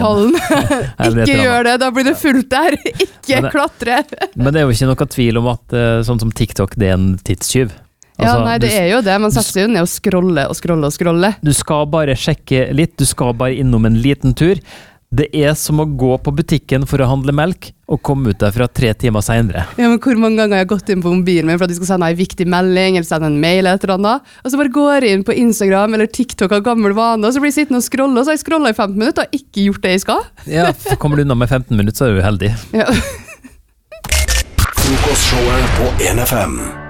Svømmehallen. Ikke gjør det, da blir det fullt der. Ikke klatre. Men det er jo ikke noe tvil om at sånn som TikTok, det er en tidstyv. Altså, ja, nei, det er jo det. Man setter seg jo ned og scroller og scroller og scroller. Du skal bare sjekke litt, du skal bare innom en liten tur. Det er som å gå på butikken for å handle melk, og komme ut derfra 3 timer senere. Ja, men hvor mange ganger har jeg gått inn på mobilen min for at de skal sende en viktig melding, eller sende en mail eller et eller annet, og så bare går jeg inn på Instagram eller TikTok av gammel vane, og så blir jeg sittende og scrolle, og så har jeg scrollet i 15 minutter og ikke gjort det jeg skal. Ja, kommer du unna med 15 minutter, så er du heldig. Ja. Frokostshowet på 1FM.